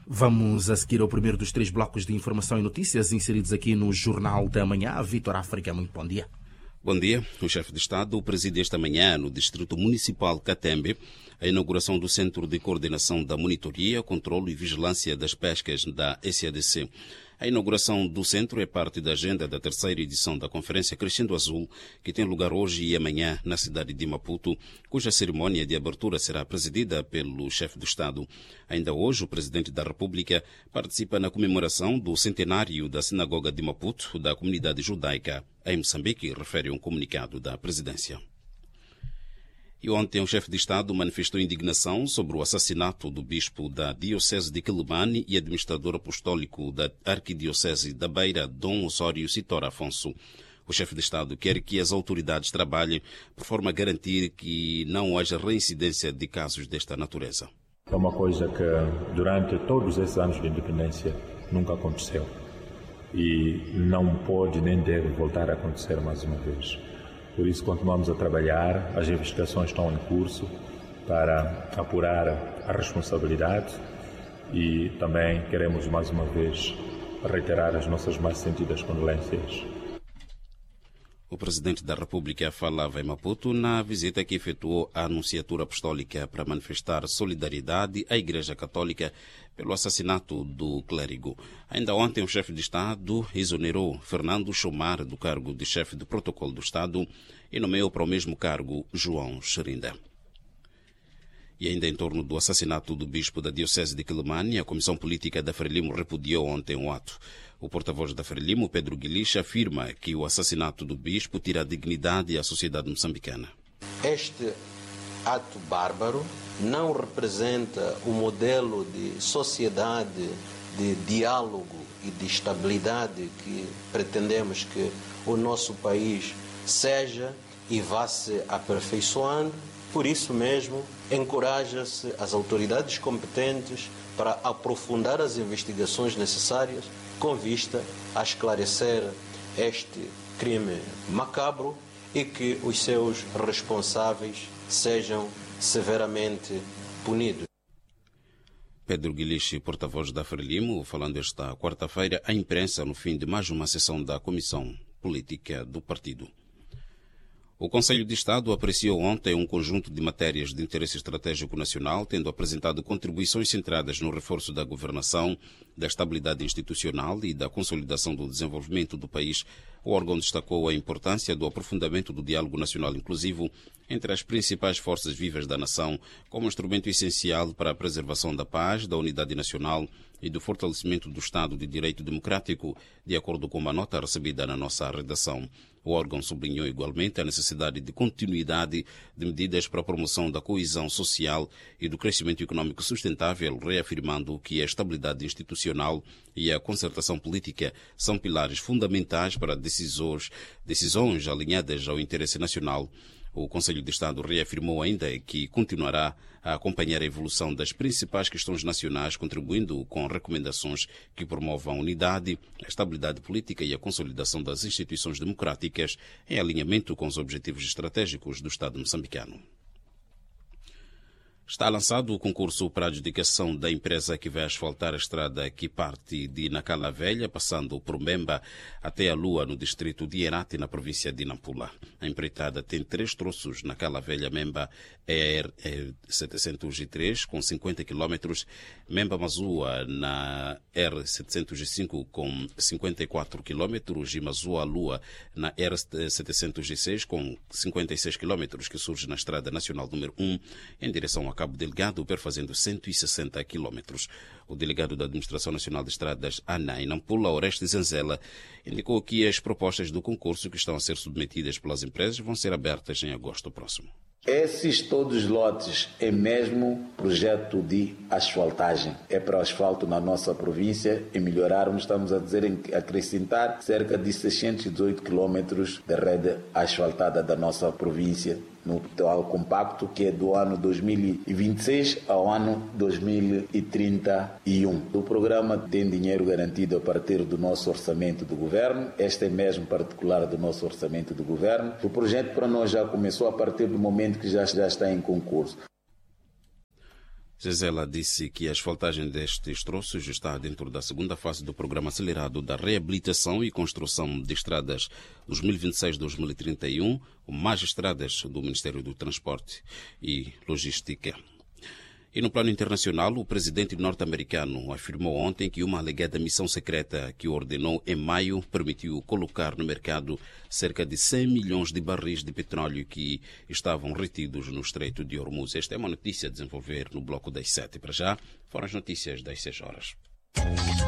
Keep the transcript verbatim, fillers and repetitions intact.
Vamos a seguir ao primeiro dos três blocos de informação e notícias inseridos aqui no Jornal da Manhã. Vitor África, muito bom dia. Bom dia. O chefe de Estado preside esta manhã no Distrito Municipal Catembe a inauguração do Centro de Coordenação da Monitoria, Controlo e Vigilância das Pescas da S A D C. A inauguração do centro é parte da agenda da terceira edição da Conferência Crescendo Azul, que tem lugar hoje e amanhã na cidade de Maputo, cuja cerimónia de abertura será presidida pelo chefe do Estado. Ainda hoje, o presidente da República participa na comemoração do centenário da Sinagoga de Maputo, da comunidade judaica em Moçambique, refere um comunicado da presidência. E ontem o chefe de Estado manifestou indignação sobre o assassinato do bispo da Diocese de Quelimane e administrador apostólico da Arquidiocese da Beira, Dom Osório Citora Afonso. O chefe de Estado quer que as autoridades trabalhem por forma a garantir que não haja reincidência de casos desta natureza. É uma coisa que durante todos esses anos de independência nunca aconteceu e não pode nem deve voltar a acontecer mais uma vez. Por isso continuamos a trabalhar, as investigações estão em curso para apurar a responsabilidade e também queremos mais uma vez reiterar as nossas mais sentidas condolências. O presidente da República falava em Maputo na visita que efetuou à Anunciatura Apostólica para manifestar solidariedade à Igreja Católica pelo assassinato do clérigo. Ainda ontem, o chefe de Estado exonerou Fernando Chomar do cargo de chefe do protocolo do Estado e nomeou para o mesmo cargo João Xerinda. E ainda em torno do assassinato do bispo da Diocese de Quelimane, a Comissão Política da Frelimo repudiou ontem o ato. O porta-voz da Frelimo, Pedro Guilish, afirma que o assassinato do bispo tira a dignidade à sociedade moçambicana. Este ato bárbaro não representa o modelo de sociedade, de diálogo e de estabilidade que pretendemos que o nosso país seja e vá se aperfeiçoando. Por isso mesmo, encoraja-se as autoridades competentes para aprofundar as investigações necessárias com vista a esclarecer este crime macabro e que os seus responsáveis sejam severamente punidos. Pedro Guilish, porta-voz da Frelimo, falando esta quarta-feira à imprensa no fim de mais uma sessão da Comissão Política do Partido. O Conselho de Estado apreciou ontem um conjunto de matérias de interesse estratégico nacional, tendo apresentado contribuições centradas no reforço da governação, da estabilidade institucional e da consolidação do desenvolvimento do país. O órgão destacou a importância do aprofundamento do diálogo nacional inclusivo entre as principais forças vivas da nação, como instrumento essencial para a preservação da paz, da unidade nacional e do fortalecimento do Estado de Direito Democrático, de acordo com uma nota recebida na nossa redação. O órgão sublinhou igualmente a necessidade de continuidade de medidas para a promoção da coesão social e do crescimento econômico sustentável, reafirmando que a estabilidade institucional e a concertação política são pilares fundamentais para decisões, decisões alinhadas ao interesse nacional. O Conselho de Estado reafirmou ainda que continuará a acompanhar a evolução das principais questões nacionais, contribuindo com recomendações que promovam a unidade, a estabilidade política e a consolidação das instituições democráticas em alinhamento com os objetivos estratégicos do Estado moçambicano. Está lançado o concurso para a adjudicação da empresa que vai asfaltar a estrada que parte de Nacala Velha, passando por Mbemba até a Lua, no distrito de Herate, na província de Nampula. A empreitada tem três troços: Nacala Velha Memba é R setecentos e três, com cinquenta quilômetros, Memba Mazua na R setecentos e cinco, com cinquenta e quatro quilômetros, e Mazua Lua na R setecentos e seis, com cinquenta e seis quilômetros, que surge na Estrada Nacional número um, em direção a Cabo Delgado, perfazendo cento e sessenta quilômetros. O delegado da Administração Nacional de Estradas, ANA, em Nampula, Orestes Zanzela, indicou que as propostas do concurso que estão a ser submetidas pelas empresas vão ser abertas em agosto próximo. Esses todos os lotes é mesmo projeto de asfaltagem. É para o asfalto na nossa província e melhorarmos, estamos a dizer, acrescentar cerca de seiscentos e dezoito quilômetros de rede asfaltada da nossa província, no total compacto, que é do ano dois mil e vinte e seis ao ano dois mil e trinta e um. O programa tem dinheiro garantido a partir do nosso orçamento do governo. Este é mesmo particular do nosso orçamento do governo. O projeto para nós já começou a partir do momento que já, já está em concurso. Zezela disse que a asfaltagem destes troços está dentro da segunda fase do programa acelerado da reabilitação e construção de estradas dois mil e vinte e seis a dois mil e trinta e um, mais estradas do Ministério do Transporte e Logística. E no plano internacional, o presidente norte-americano afirmou ontem que uma alegada missão secreta que ordenou em maio permitiu colocar no mercado cerca de cem milhões de barris de petróleo que estavam retidos no Estreito de Hormuz. Esta é uma notícia a desenvolver no bloco das sete. Para já, foram as notícias das seis horas.